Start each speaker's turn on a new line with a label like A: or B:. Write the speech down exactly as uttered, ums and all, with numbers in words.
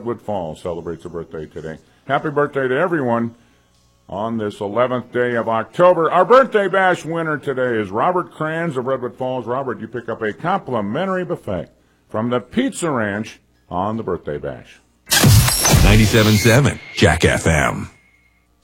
A: Redwood Falls celebrates a birthday today. Happy birthday to everyone on this eleventh day of October. Our birthday bash winner today is Robert Kranz of Redwood Falls. Robert, you pick up a complimentary buffet from the Pizza Ranch on the birthday bash.
B: ninety-seven point seven Jack F M.